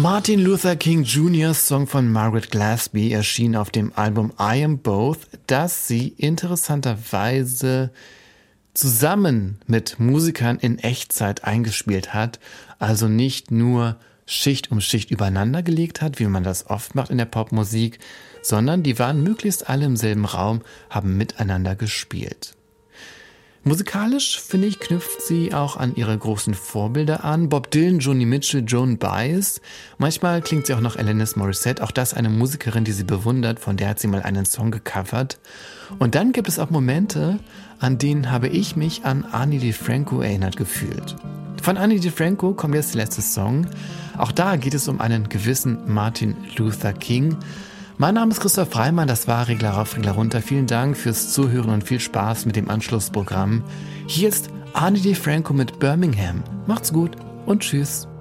Martin Luther King Jr.'s Song von Margaret Glasby erschien auf dem Album I Am Both, das sie interessanterweise zusammen mit Musikern in Echtzeit eingespielt hat, also nicht nur Schicht um Schicht übereinander gelegt hat, wie man das oft macht in der Popmusik, sondern die waren möglichst alle im selben Raum, haben miteinander gespielt. Musikalisch, finde ich, knüpft sie auch an ihre großen Vorbilder an. Bob Dylan, Joni Mitchell, Joan Baez. Manchmal klingt sie auch nach Alanis Morissette. Auch das eine Musikerin, die sie bewundert. Von der hat sie mal einen Song gecovert. Und dann gibt es auch Momente, an denen habe ich mich an Ani DiFranco erinnert gefühlt. Von Ani DiFranco kommt jetzt der letzte Song. Auch da geht es um einen gewissen Martin Luther King. Mein Name ist Christoph Freimann, das war Regler rauf, Regler runter. Vielen Dank fürs Zuhören und viel Spaß mit dem Anschlussprogramm. Hier ist Ani DiFranco mit Birmingham. Macht's gut und tschüss.